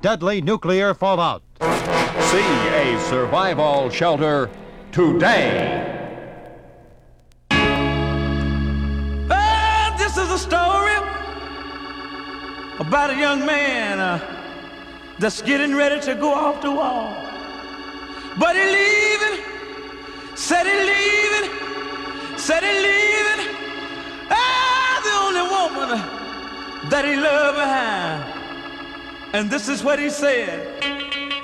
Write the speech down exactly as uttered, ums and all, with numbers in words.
deadly nuclear fallout. See a survival shelter today. Well, this is a story about a young man uh, that's getting ready to go off the wall. But he leaving, said he leaving, said he leaving. Ah, the only woman that he loved behind. And this is what he said.